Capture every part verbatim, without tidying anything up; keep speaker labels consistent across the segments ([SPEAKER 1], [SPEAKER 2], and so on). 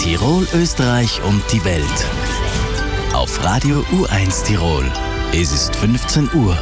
[SPEAKER 1] Tirol, Österreich und die Welt. Auf Radio U eins Tirol. Es ist fünfzehn Uhr.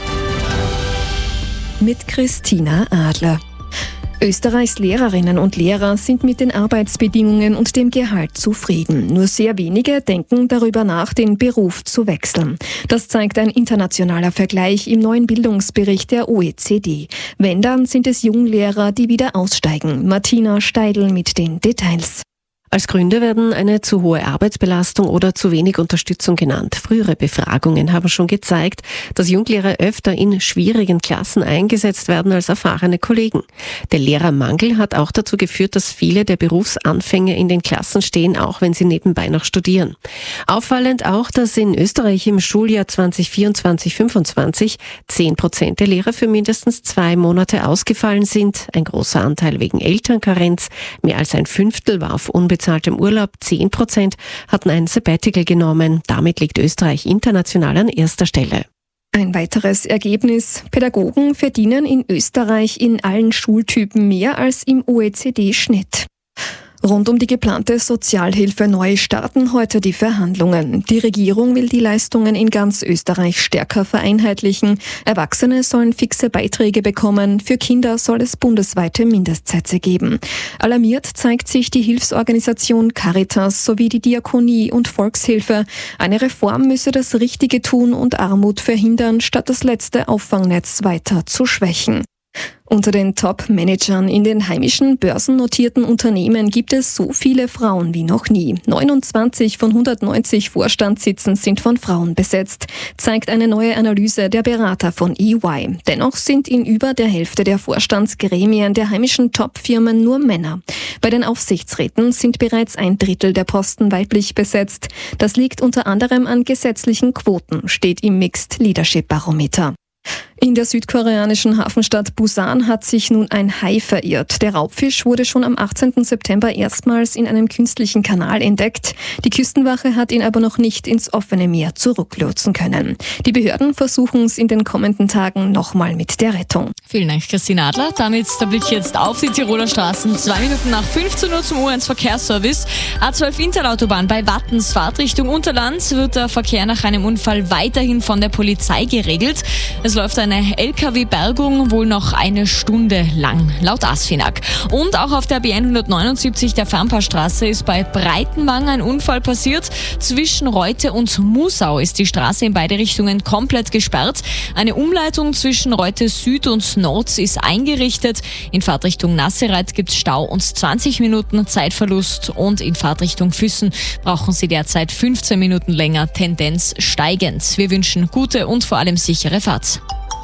[SPEAKER 2] Mit Christina Adler. Österreichs Lehrerinnen und Lehrer sind mit den Arbeitsbedingungen und dem Gehalt zufrieden. Nur sehr wenige denken darüber nach, den Beruf zu wechseln. Das zeigt ein internationaler Vergleich im neuen Bildungsbericht der O E C D. Wenn, dann sind es Junglehrer, die wieder aussteigen. Martina Steidl mit den Details.
[SPEAKER 3] Als Gründe werden eine zu hohe Arbeitsbelastung oder zu wenig Unterstützung genannt. Frühere Befragungen haben schon gezeigt, dass Junglehrer öfter in schwierigen Klassen eingesetzt werden als erfahrene Kollegen. Der Lehrermangel hat auch dazu geführt, dass viele der Berufsanfänger in den Klassen stehen, auch wenn sie nebenbei noch studieren. Auffallend auch, dass in Österreich im Schuljahr zwanzig vierundzwanzig fünfundzwanzig zehn Prozent der Lehrer für mindestens zwei Monate ausgefallen sind. Ein großer Anteil wegen Elternkarenz. Mehr als ein Fünftel war auf unbezahltem Urlaub, zehn Prozent hatten ein Sabbatical genommen. Damit liegt Österreich international an erster Stelle.
[SPEAKER 2] Ein weiteres Ergebnis: Pädagogen verdienen in Österreich in allen Schultypen mehr als im O E C D-Schnitt. Rund um die geplante Sozialhilfe neu starten heute die Verhandlungen. Die Regierung will die Leistungen in ganz Österreich stärker vereinheitlichen. Erwachsene sollen fixe Beiträge bekommen. Für Kinder soll es bundesweite Mindestsätze geben. Alarmiert zeigt sich die Hilfsorganisation Caritas sowie die Diakonie und Volkshilfe. Eine Reform müsse das Richtige tun und Armut verhindern, statt das letzte Auffangnetz weiter zu schwächen. Unter den Top-Managern in den heimischen börsennotierten Unternehmen gibt es so viele Frauen wie noch nie. neunundzwanzig von hundertneunzig Vorstandssitzen sind von Frauen besetzt, zeigt eine neue Analyse der Berater von E Y. Dennoch sind in über der Hälfte der Vorstandsgremien der heimischen Top-Firmen nur Männer. Bei den Aufsichtsräten sind bereits ein Drittel der Posten weiblich besetzt. Das liegt unter anderem an gesetzlichen Quoten, steht im Mixed Leadership Barometer. In der südkoreanischen Hafenstadt Busan hat sich nun ein Hai verirrt. Der Raubfisch wurde schon am achtzehnten September erstmals in einem künstlichen Kanal entdeckt. Die Küstenwache hat ihn aber noch nicht ins offene Meer zurücklotsen können. Die Behörden versuchen es in den kommenden Tagen nochmal mit der Rettung.
[SPEAKER 4] Vielen Dank, Christina Adler. Damit der Blick jetzt auf die Tiroler Straßen. Zwei Minuten nach fünfzehn Uhr zum U eins Verkehrsservice. A zwölf Interautobahn bei Wattens, Fahrtrichtung Unterland, wird der Verkehr nach einem Unfall weiterhin von der Polizei geregelt. Es läuft eine L K W-Bergung wohl noch eine Stunde lang, laut ASFINAG. Und auch auf der B hundertneunundsiebzig der Fernpaarstraße ist bei Breitenwang ein Unfall passiert. Zwischen Reute und Musau ist die Straße in beide Richtungen komplett gesperrt. Eine Umleitung zwischen Reute Süd und Nord ist eingerichtet. In Fahrtrichtung Nassereit gibt es Stau und zwanzig Minuten Zeitverlust. Und in Fahrtrichtung Füssen brauchen Sie derzeit fünfzehn Minuten länger, Tendenz steigend. Wir wünschen gute und vor allem sichere Fahrt.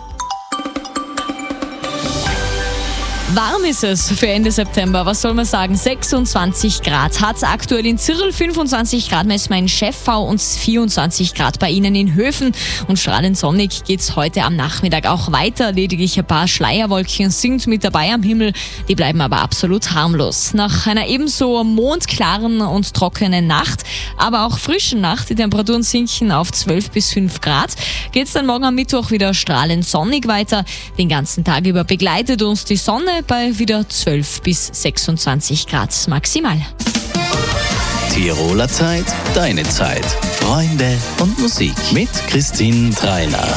[SPEAKER 4] Warm ist es für Ende September, was soll man sagen? sechsundzwanzig Grad hat es aktuell in Zirl, fünfundzwanzig Grad messen wir in Schäffau und vierundzwanzig Grad bei Ihnen in Höfen. Und strahlend sonnig geht es heute am Nachmittag auch weiter. Lediglich ein paar Schleierwolken sind mit dabei am Himmel, die bleiben aber absolut harmlos. Nach einer ebenso mondklaren und trockenen Nacht, aber auch frischen Nacht, die Temperaturen sinken auf zwölf bis fünf Grad, geht es dann morgen am Mittwoch wieder strahlend sonnig weiter. Den ganzen Tag über begleitet uns die Sonne bei wieder zwölf bis sechsundzwanzig Grad maximal.
[SPEAKER 1] Tiroler Zeit, deine Zeit. Freunde und Musik mit Christine Treiner.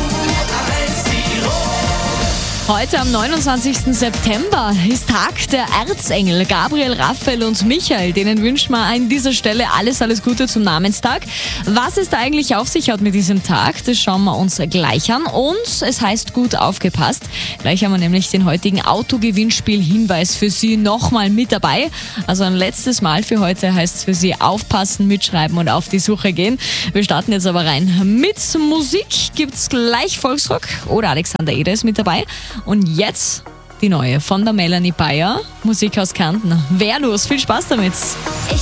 [SPEAKER 4] Heute am neunundzwanzigsten September ist Tag der Erzengel. Gabriel, Raphael und Michael, denen wünschen wir an dieser Stelle alles, alles Gute zum Namenstag. Was es da eigentlich auf sich hat mit diesem Tag, das schauen wir uns gleich an. Und es heißt gut aufgepasst. Gleich haben wir nämlich den heutigen Autogewinnspiel-Hinweis für Sie nochmal mit dabei. Also ein letztes Mal für heute heißt es für Sie aufpassen, mitschreiben und auf die Suche gehen. Wir starten jetzt aber rein. Mit Musik gibt's gleich Volksrock oder Alexander Eder ist mit dabei. Und jetzt die neue von der Melanie Bayer, Musik aus Kärnten. Wehrlos, viel Spaß damit!